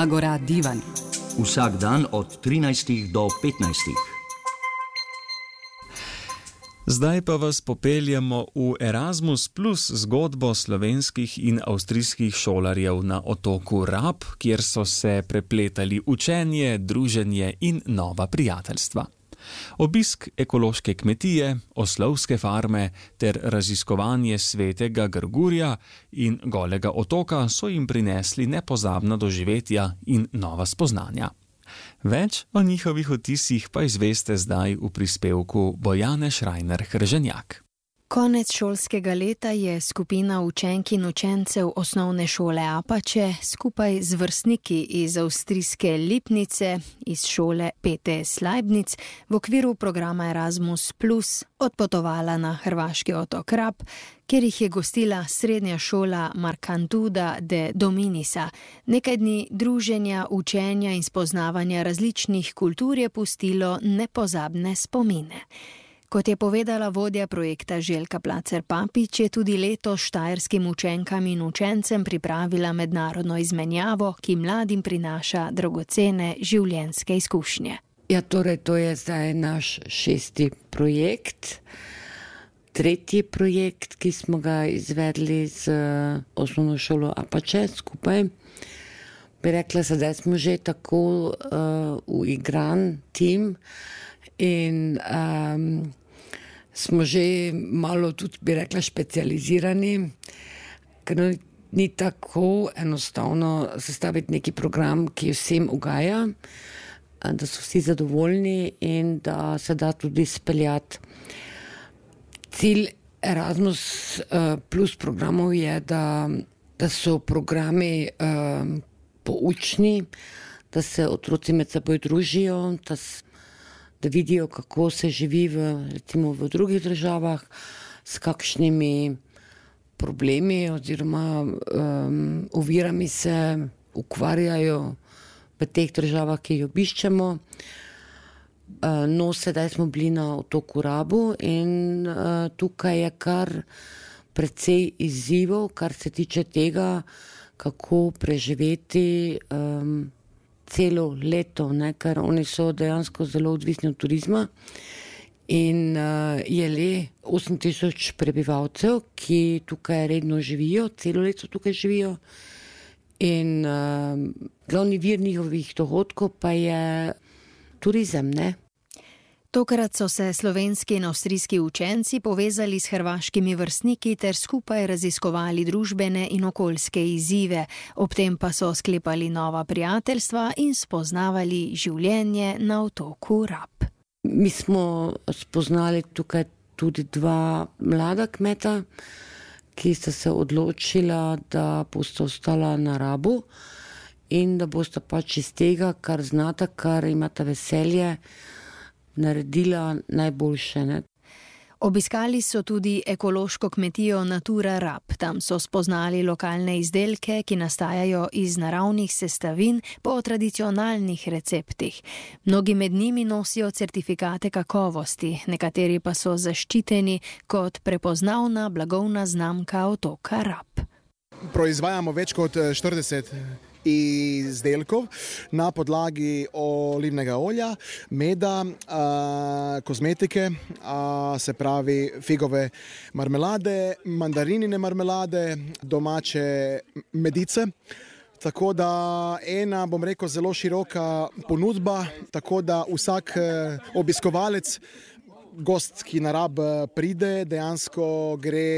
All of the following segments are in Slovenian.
Zagora Divan. Vsak dan od 13 do 15. Zdaj pa vas popeljamo v Erasmus Plus zgodbo slovenskih in avstrijskih šolarjev na otoku Rab, kjer so se prepletali učenje, druženje in nova prijateljstva. Obisk ekološke kmetije, oslovske farme ter raziskovanje svetega Grgurja in Golega otoka so jim prinesli nepozabna doživetja in nova spoznanja. Več o njihovih vtisih pa izveste zdaj v prispevku Bojane Šrajner-Hrženjak. Konec šolskega leta je skupina učenk in učencev osnovne šole Apače skupaj z vrstniki iz avstrijske Lipnice, iz šole PTS Leibniz v okviru programa Erasmus Plus odpotovala na hrvaški otok Rab, kjer jih je gostila srednja šola Markantuda de Dominisa. Nekaj dni druženja, učenja in spoznavanja različnih kultur je pustilo nepozabne spomine. Kot je povedala vodja projekta Željka Placer-Papič, je tudi letos štajerskim učenkam in učencem pripravila mednarodno izmenjavo, ki mladim prinaša dragocene življenjske izkušnje. Ja, torej to je zdaj naš 6. projekt. 3. projekt, ki smo ga izvedli z osnovno šolo Apače skupaj. Bi rekla, da smo že tako uigran tim in smo že malo tudi, bi rekla, specializirani, ker ni tako enostavno sestaviti neki program, ki vsem ugaja, da so vsi zadovoljni in da se da tudi speljati. Cilj Erasmus Plus programov je, da so programi poučni, da se otroci med seboj družijo, da vidijo, kako se živi recimo v drugih državah, s kakšnimi problemi oziroma ovirami se ukvarjajo v teh državah, ki jih obiščemo. No, sedaj smo bili na otoku Rabu in tukaj je kar precej izzivov, kar se tiče tega, kako preživeti celo leto, ker oni so dejansko zelo odvisni od turizma in je le 8000 prebivalcev, ki tukaj redno živijo, celo leto tukaj živijo in glavni vir njihovih dohodkov pa je turizem, ne? Tokrat so se slovenski in avstrijski učenci povezali s hrvaškimi vrstniki ter skupaj raziskovali družbene in okoljske izzive, ob tem pa so sklepali nova prijateljstva in spoznavali življenje na otoku Rab. Mi smo spoznali tukaj tudi 2 mlada kmeta, ki sta se odločila, da bosta ostala na Rabu in da bosta pač iz tega, kar znata, kar imata veselje, naredila najboljše, ne? Obiskali so tudi ekološko kmetijo Natura Rab. Tam so spoznali lokalne izdelke, ki nastajajo iz naravnih sestavin po tradicionalnih receptih. Mnogi med njimi nosijo certifikate kakovosti, nekateri pa so zaščiteni kot prepoznavna blagovna znamka otoka Rab. Proizvajamo več kot 40 izdelkov na podlagi olivnega olja, meda, kozmetike, se pravi figove marmelade, mandarinine marmelade, domače medice. Tako da ena, bom rekel, zelo široka ponudba, tako da vsak obiskovalec, gost, ki na Rab pride, dejansko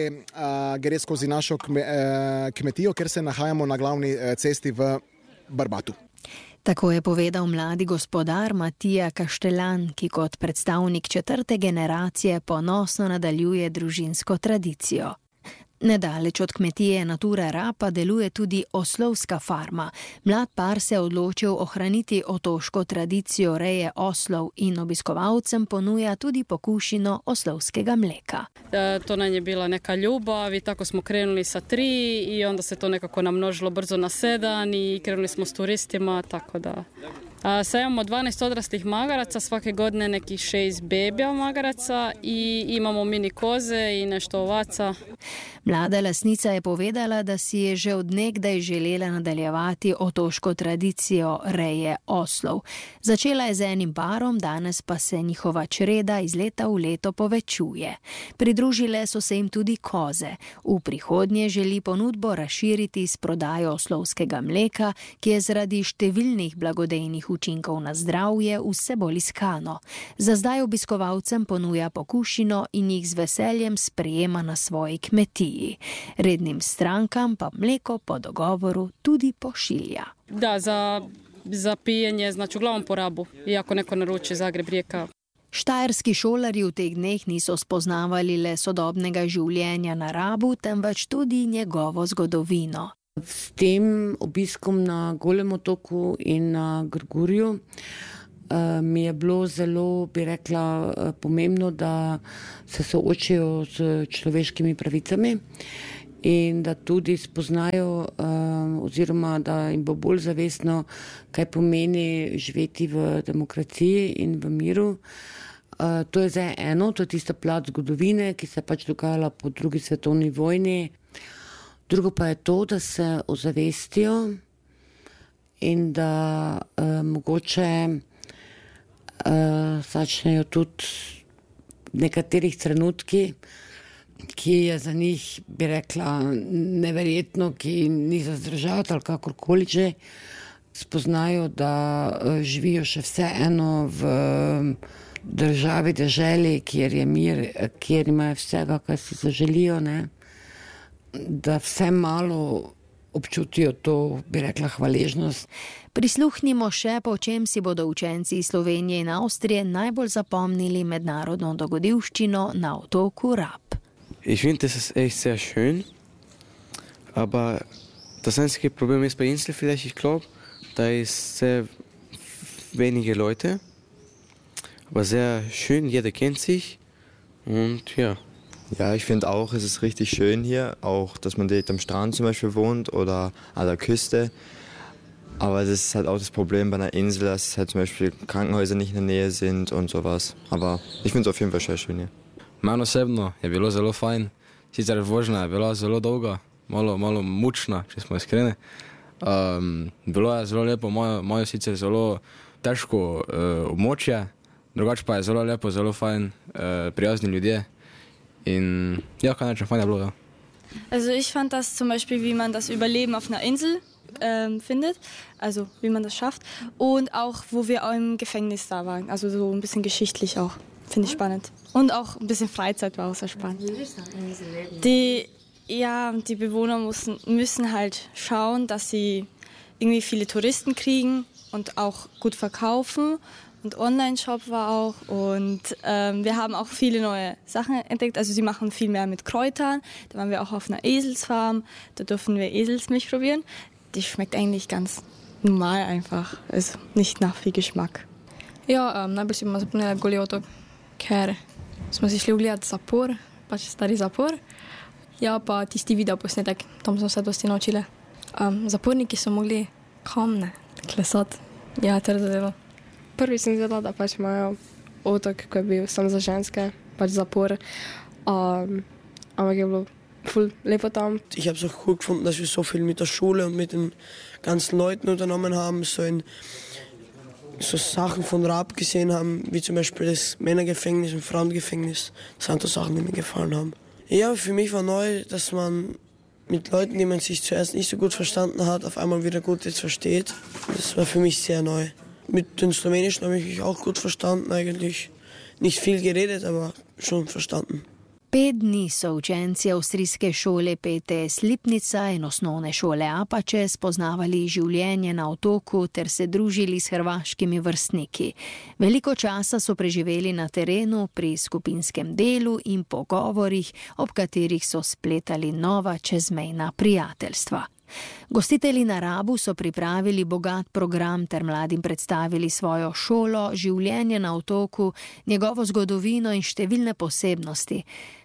gre skozi našo kmetijo, ker se nahajamo na glavni cesti v Barbatu. Tako je povedal mladi gospodar Matija Kaštelan, ki kot predstavnik 4. generacije ponosno nadaljuje družinsko tradicijo. Nedaleč od kmetije Natura Rab pa deluje tudi oslovska farma. Mlad par se je odločil ohraniti otoško tradicijo reje oslov in obiskovalcem ponuja tudi pokušino oslovskega mleka. To nam je bila neka ljubav i tako smo krenuli sa 3 i onda se to nekako namnožilo brzo na 7 i krenuli smo s turistima, tako da Sad imamo 12 odraslih magaraca, svake godine nekih 6 bebija magaraca i imamo mini koze i nešto ovaca. Mlada lastnica je povedala, da si je že od nekdaj želela nadaljevati otoško tradicijo reje oslov. Začela je z enim parom, danes pa se njihova čreda iz leta v leto povečuje. Pridružile so se jim tudi koze. V prihodnje želi ponudbo razširiti s prodajo oslovskega mleka, ki je zaradi številnih blagodejnih učinkov na zdravje vse bolj iskano. Za zdaj obiskovalcem ponuja pokušino in jih z veseljem sprejema na svoji kmetiji. Rednim strankam pa mleko po dogovoru tudi pošilja. Da, za pijenje, znači uglavnom po Rabu, iako neko naruči Zagreb, Rijeka. Štajerski šolarji v teh dneh niso spoznavali le sodobnega življenja na Rabu, temveč tudi njegovo zgodovino. S tem obiskom na Golem otoku in na Grgurju mi je bilo zelo, bi rekla, pomembno, da se soočijo s človeškimi pravicami in da tudi spoznajo oziroma da jim bo bolj zavestno, kaj pomeni živeti v demokraciji in v miru. To je zdaj eno, to je tista plat zgodovine, ki se je pač dogajala po drugi svetovni vojni. Drugo pa je to, da se ozavestijo in da mogoče začnejo tudi v nekaterih trenutkih, ki je za njih, bi rekla, neverjetno, ki ni za zdržati ali kakorkoli že, spoznajo, da živijo še vseeno v državi, deželi, kjer je mir, kjer imajo vsega, kar si zaželijo, ne? Da vse malo občutijo to, bi rekla, hvaležnost. Prisluhnimo še, po čem si bodo učenci iz Slovenije in Avstrije najbolj zapomnili mednarodno dogodivščino na otoku Rab. Ich finde, das ist echt sehr schön, aber das einzige Problem ist bei Insel vielleicht, ich glaube, da ist sehr wenige Leute, aber sehr schön, jeder kennt sich und ja. Ja, ich finde auch, es ist richtig schön hier, auch, dass man direkt am Strand zum Beispiel wohnt oder an der Küste. Aber das ist halt auch das Problem bei einer Insel, dass halt zum Beispiel Krankenhäuser nicht in der Nähe sind und sowas. Aber ich finde es auf jeden Fall sehr schön hier. Meni osebno je bilo zelo fajn, sicer vožnja je bila zelo dolga, malo mučna, če smo iskreni. Bilo je zelo lepo, imajo sicer zelo težko območje, drugače pa je zelo lepo, zelo fajn, prijazni ljudje. In ja, kann ich schon fein, ja. Also ich fand das zum Beispiel, wie man das Überleben auf einer Insel findet, also wie man das schafft und auch, wo wir im Gefängnis da waren, also so ein bisschen geschichtlich auch, finde ich spannend. Und auch ein bisschen Freizeit war auch sehr spannend. Die Bewohner müssen halt schauen, dass sie irgendwie viele Touristen kriegen und auch gut verkaufen. Und Online-Shop war auch und wir haben auch viele neue Sachen entdeckt. Also sie machen viel mehr mit Kräutern. Da waren wir auch auf einer Eselsfarm. Da durften wir Eselsmilch probieren. Die schmeckt eigentlich ganz normal einfach. Also nicht nach viel Geschmack. Ja, najbolj si bomo zapomnili Goli otok, ker smo si šli ogledati zapor, pač stari zapor. Ja, pa tisti videoposnetek, tam smo se dosti naučili. Zaporniki so mogli kamne klesati. Ja, trdo delo. Prvi sem videla, da pač imajo otok, ko je bil sam za ženske, pač zapor. Aber je bilo voll lepo tam. Ich habe es auch cool gefunden, dass wir so viel mit der Schule und mit den ganzen Leuten unternommen haben, so Sachen von Rab gesehen haben, wie zum Beispiel das Männergefängnis und Frauengefängnis. Das sind so Sachen, die mir gefallen haben. Ja, für mich war neu, dass man mit Leuten, die man sich zuerst nicht so gut verstanden hat, auf einmal wieder gut jetzt versteht. Das war für mich sehr neu. Mit den Slowenischen habe ich mich auch gut verstanden eigentlich. Nicht viel geredet, aber schon verstanden. 5 dni so učenci avstrijske šole PTS Lipnica in osnovne šole Apače spoznavali življenje na otoku ter se družili s hrvaškimi vrstniki. Veliko časa so preživeli na terenu pri skupinskem delu in pogovorih, ob katerih so spletali nova čezmejna prijateljstva. Gostitelji na Rabu so pripravili bogat program ter mladim predstavili svojo šolo, življenje na otoku, njegovo zgodovino in številne posebnosti.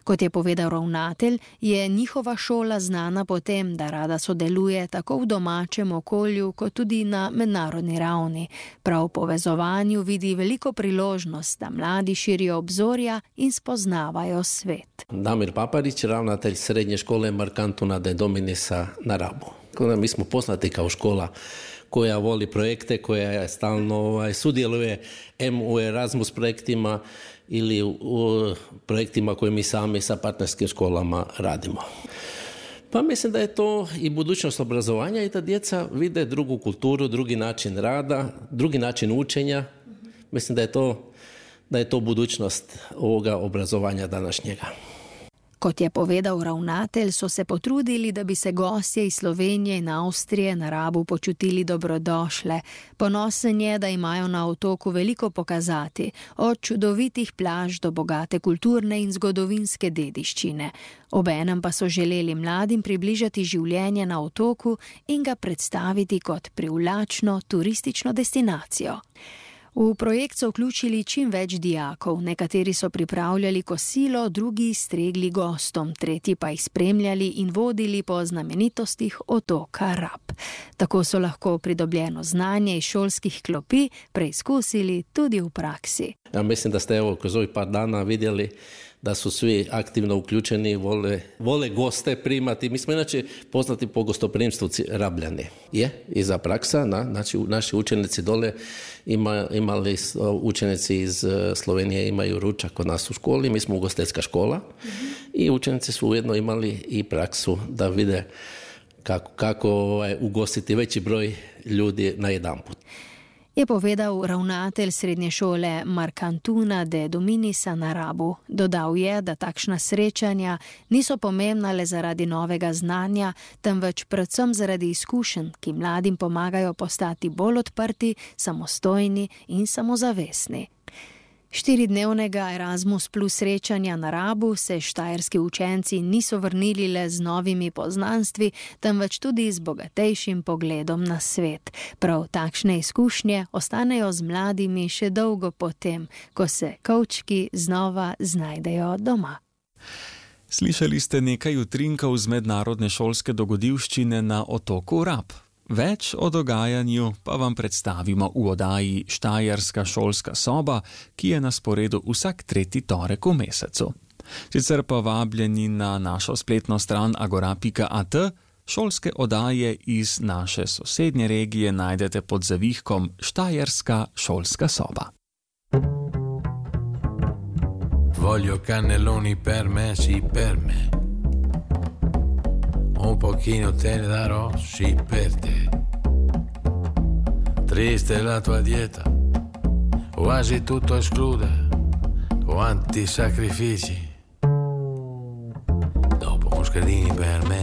Kot je povedal ravnatelj, je njihova šola znana po tem, da rada sodeluje tako v domačem okolju, kot tudi na mednarodni ravni. Prav v povezovanju vidi veliko priložnost, da mladi širijo obzorja in spoznavajo svet. Damir Paparić, ravnatelj srednje škole Markantuna de Dominisa na Rabu. Mi smo poznati kao škola koja voli projekte, koja stalno sudjeluje u Erasmus projektima ili u projektima koje mi sami sa partnerskim školama radimo. Pa mislim da je to i budućnost obrazovanja i da djeca vide drugu kulturu, drugi način rada, drugi način učenja. Mislim da je to budućnost ovoga obrazovanja današnjega. Kot je povedal ravnatelj, so se potrudili, da bi se gostje iz Slovenije in Avstrije na Rabu počutili dobrodošle. Ponosen je, da imajo na otoku veliko pokazati, od čudovitih plaž do bogate kulturne in zgodovinske dediščine. Obenem pa so želeli mladim približati življenje na otoku in ga predstaviti kot privlačno turistično destinacijo. V projekt so vključili čim več dijakov, nekateri so pripravljali kosilo, drugi stregli gostom, tretji pa jih spremljali in vodili po znamenitostih otoka Rab. Tako so lahko pridobljeno znanje iz šolskih klopi preizkusili tudi v praksi. Ja mislim da ste kroz ovih par dana vidjeli da su svi aktivno uključeni, vole goste primati. Mi smo inače poznati po gostoprimstvu Rabljani. I za praksa, znači naši učenici dole imali učenici iz Slovenije imaju ručak kod nas u školi, mi smo ugostiteljska škola i učenici su ujedno imali i praksu da vide kako ugostiti veći broj ljudi na jedanput. Je povedal ravnatelj srednje šole Markantuna de Dominisa na Rabu. Dodal je, da takšna srečanja niso pomembna le zaradi novega znanja, temveč predvsem zaradi izkušenj, ki mladim pomagajo postati bolj odprti, samostojni in samozavestni. 4-dnevnega Erasmus plus srečanja na Rabu se štajerski učenci niso vrnili le z novimi poznanstvi, temveč tudi z bogatejšim pogledom na svet. Prav takšne izkušnje ostanejo z mladimi še dolgo potem, ko se kovčki znova znajdejo doma. Slišali ste nekaj utrinkov z mednarodne šolske dogodivščine na otoku Rab. Več o dogajanju pa vam predstavimo v oddaji Štajerska šolska soba, ki je na sporedu vsak 3. torek v mesecu. Sicer pa vabljeni na našo spletno stran agora.at, šolske oddaje iz naše sosednje regije najdete pod zavihkom Štajerska šolska soba. Voglio cannelloni per me, sì per me. Un pochino te ne darò, sì per te. Triste la tua dieta, quasi tutto esclude, quanti sacrifici. Dopo muscardini per me,